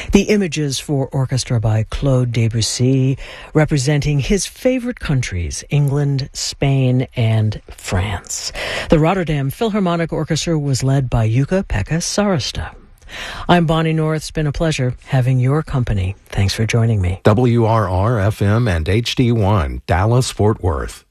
The Images for Orchestra by Claude Debussy, representing his favorite countries, England, Spain, and France. The Rotterdam Philharmonic Orchestra was led by Jukka-Pekka Sarasta. I'm Bonnie North. It's been a pleasure having your company. Thanks for joining me. WRR-FM and HD1, Dallas, Fort Worth.